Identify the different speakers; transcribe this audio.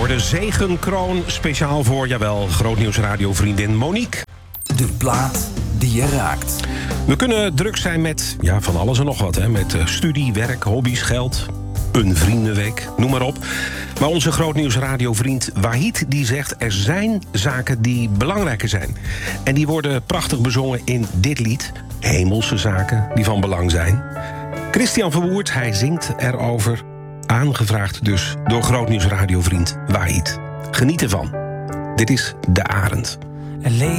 Speaker 1: de zegenkroon. Speciaal voor, jawel, grootnieuwsradiovriendin Monique.
Speaker 2: De plaat die je raakt.
Speaker 1: We kunnen druk zijn met van alles en nog wat. Hè? Met studie, werk, hobby's, geld, een vriendenweek, noem maar op. Maar onze grootnieuwsradiovriend Wahid die zegt... er zijn zaken die belangrijker zijn. En die worden prachtig bezongen in dit lied. Hemelse zaken die van belang zijn. Christian Verwoerd, hij zingt erover. Aangevraagd dus door grootnieuwsradiovriend Wahid. Geniet ervan. Dit is De Arend.